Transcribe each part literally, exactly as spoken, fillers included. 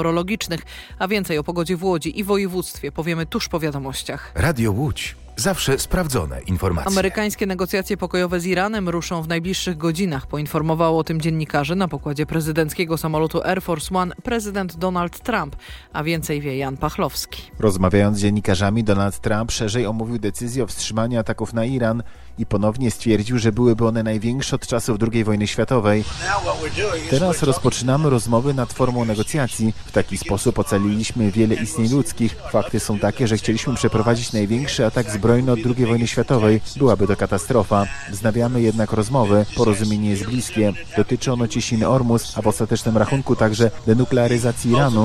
meteorologicznych, a więcej o pogodzie w Łodzi i województwie powiemy tuż po wiadomościach. Radio Łódź. Zawsze sprawdzone informacje. Amerykańskie negocjacje pokojowe z Iranem ruszą w najbliższych godzinach. Poinformował o tym dziennikarze na pokładzie prezydenckiego samolotu Air Force One prezydent Donald Trump, a więcej wie Jan Pachlowski. Rozmawiając z dziennikarzami, Donald Trump szerzej omówił decyzję o wstrzymaniu ataków na Iran i ponownie stwierdził, że byłyby one największe od czasów drugiej wojny światowej. Teraz rozpoczynamy rozmowy nad formą negocjacji. W taki sposób ocaliliśmy wiele istnień ludzkich. Fakty są takie, że chcieliśmy przeprowadzić największy atak zbrojny od drugiej wojny światowej. Byłaby to katastrofa. Wznawiamy jednak rozmowy. Porozumienie jest bliskie. Dotyczy ono cieśniny Ormus, a w ostatecznym rachunku także denuklearyzacji Iranu.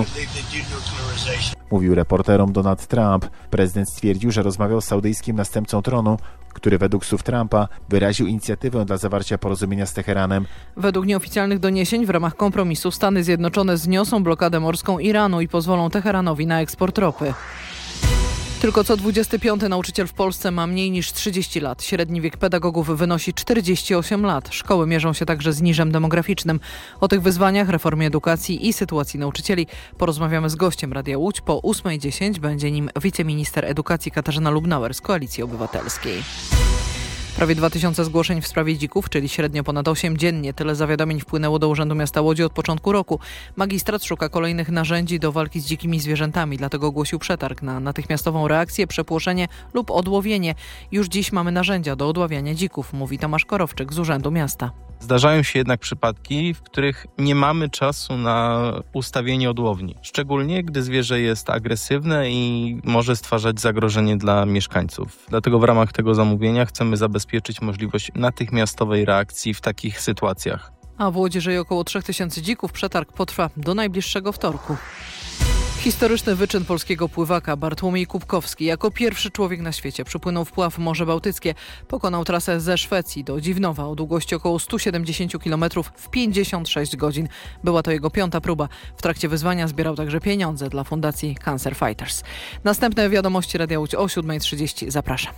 Mówił reporterom Donald Trump. Prezydent stwierdził, że rozmawiał z saudyjskim następcą tronu, który według słów Trumpa wyraził inicjatywę dla zawarcia porozumienia z Teheranem. Według nieoficjalnych doniesień w ramach kompromisu Stany Zjednoczone zniosą blokadę morską Iranu i pozwolą Teheranowi na eksport ropy. Tylko co dwudziesty piąty nauczyciel w Polsce ma mniej niż trzydzieści lat. Średni wiek pedagogów wynosi czterdzieści osiem lat. Szkoły mierzą się także z niżem demograficznym. O tych wyzwaniach, reformie edukacji i sytuacji nauczycieli porozmawiamy z gościem Radia Łódź. Po ósmej dziesięć będzie nim wiceminister edukacji Katarzyna Lubnauer z Koalicji Obywatelskiej. Prawie dwa tysiące zgłoszeń w sprawie dzików, czyli średnio ponad osiem dziennie. Tyle zawiadomień wpłynęło do Urzędu Miasta Łodzi od początku roku. Magistrat szuka kolejnych narzędzi do walki z dzikimi zwierzętami, dlatego ogłosił przetarg na natychmiastową reakcję, przepłoszenie lub odłowienie. Już dziś mamy narzędzia do odławiania dzików, mówi Tomasz Korowczyk z Urzędu Miasta. Zdarzają się jednak przypadki, w których nie mamy czasu na ustawienie odłowni. Szczególnie, gdy zwierzę jest agresywne i może stwarzać zagrożenie dla mieszkańców. Dlatego w ramach tego zamówienia chcemy zabezpieczyć możliwość natychmiastowej reakcji w takich sytuacjach. A w Łodzi żyje około trzy tysiące dzików. Przetarg potrwa do najbliższego wtorku. Historyczny wyczyn polskiego pływaka Bartłomiej Kubkowski jako pierwszy człowiek na świecie przypłynął wpław w Morze Bałtyckie. Pokonał trasę ze Szwecji do Dziwnowa o długości około sto siedemdziesiąt kilometrów w pięćdziesiąt sześć godzin. Była to jego piąta próba. W trakcie wyzwania zbierał także pieniądze dla fundacji Cancer Fighters. Następne wiadomości Radia Łódź o siódma trzydzieści. Zapraszam.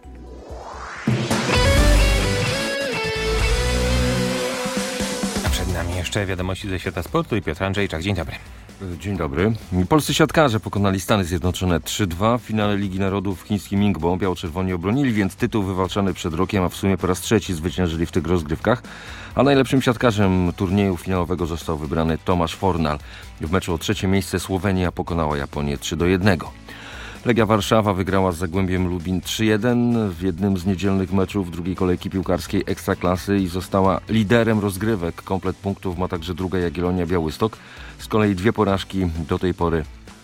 A przed nami jeszcze wiadomości ze świata sportu i Piotr Andrzejczak. Dzień dobry. Dzień dobry. Polscy siatkarze pokonali Stany Zjednoczone trzy dwa w finale Ligi Narodów w chińskim Ningbo. Biało-czerwoni obronili więc tytuł wywalczany przed rokiem, a w sumie po raz trzeci zwyciężyli w tych rozgrywkach. A najlepszym siatkarzem turnieju finałowego został wybrany Tomasz Fornal. W meczu o trzecie miejsce Słowenia pokonała Japonię trzy do jednego. Legia Warszawa wygrała z Zagłębiem Lubin trzy jeden w jednym z niedzielnych meczów drugiej kolejki piłkarskiej Ekstraklasy i została liderem rozgrywek. Komplet punktów ma także druga Jagiellonia Białystok. Z kolei dwie porażki do tej pory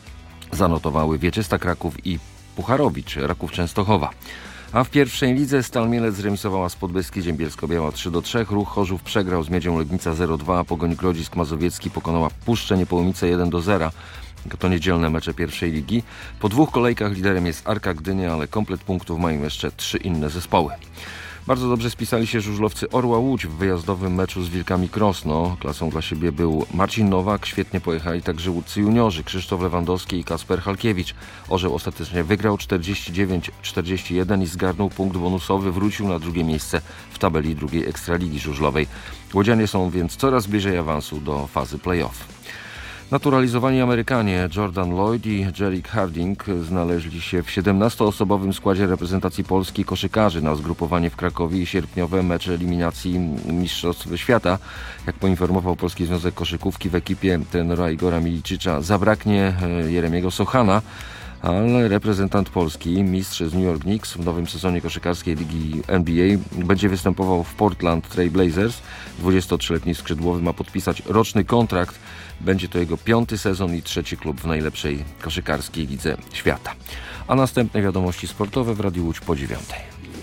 zanotowały Wieczysta Kraków i Pucharowicz Raków Częstochowa. A w pierwszej lidze Stal Mielec zremisowała z Podbeskidziem Bielsko-Biała trzy do trzech. Ruch Chorzów przegrał z Miedzią Legnica zero dwa, a Pogoń Grodzisk Mazowiecki pokonała Puszczę Niepołomice jeden do zera. To niedzielne mecze pierwszej ligi. Po dwóch kolejkach liderem jest Arka Gdynia, ale komplet punktów mają jeszcze trzy inne zespoły. Bardzo dobrze spisali się żużlowcy Orła Łódź w wyjazdowym meczu z Wilkami Krosno. Klasą dla siebie był Marcin Nowak, świetnie pojechali także łódzcy juniorzy Krzysztof Lewandowski i Kasper Halkiewicz. Orzeł ostatecznie wygrał czterdzieści dziewięć czterdzieści jeden i zgarnął punkt bonusowy, wrócił na drugie miejsce w tabeli drugiej Ekstraligi żużlowej. Łodzianie są więc coraz bliżej awansu do fazy play-off. Naturalizowani Amerykanie Jordan Lloyd i Jerick Harding znaleźli się w siedemnastoosobowym składzie reprezentacji Polski koszykarzy na zgrupowanie w Krakowie i sierpniowe mecze eliminacji Mistrzostw Świata. Jak poinformował Polski Związek Koszykówki, w ekipie trenera Igora Milicicza zabraknie Jeremiego Sochana, ale reprezentant Polski, mistrz z New York Knicks w nowym sezonie koszykarskiej ligi N B A będzie występował w Portland Trail Blazers. dwudziestotrzyletni skrzydłowy ma podpisać roczny kontrakt. Będzie to jego piąty sezon i trzeci klub w najlepszej koszykarskiej lidze świata. A następne wiadomości sportowe w Radiu Łódź po dziewiątej.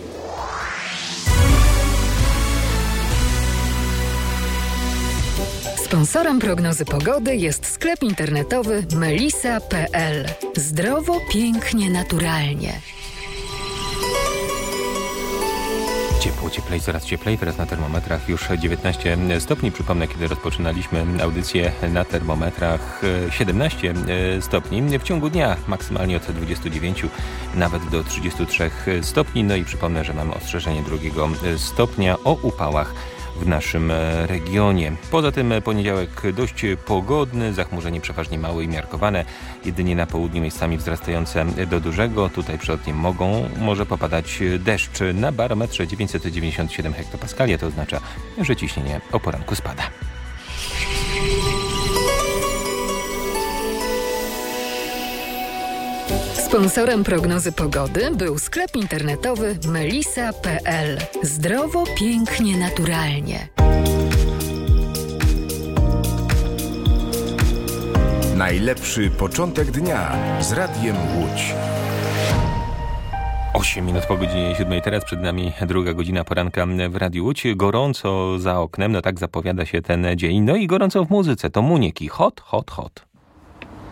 Sponsorem prognozy pogody jest sklep internetowy melisa kropka p l. Zdrowo, pięknie, naturalnie. Ciepło, cieplej, coraz cieplej. Teraz na termometrach już dziewiętnaście stopni. Przypomnę, kiedy rozpoczynaliśmy audycję na termometrach siedemnaście stopni. W ciągu dnia maksymalnie od dwudziestu dziewięciu nawet do trzydziestu trzech stopni. No i przypomnę, że mamy ostrzeżenie drugiego stopnia o upałach w naszym regionie. Poza tym poniedziałek dość pogodny, zachmurzenie przeważnie małe i miarkowane, jedynie na południu miejscami wzrastające do dużego. Tutaj przypadkiem mogą, może popadać deszcz. Na barometrze dziewięćset dziewięćdziesiąt siedem hektopaskali, a to oznacza, że ciśnienie o poranku spada. Sponsorem prognozy pogody był sklep internetowy melisa kropka pe el. Zdrowo, pięknie, naturalnie. Najlepszy początek dnia z Radiem Łódź. osiem minut po godzinie siódmej. Teraz przed nami druga godzina poranka w Radiu Łódź. Gorąco za oknem, no tak zapowiada się ten dzień. No i gorąco w muzyce. To Munieki. Hot, hot, hot.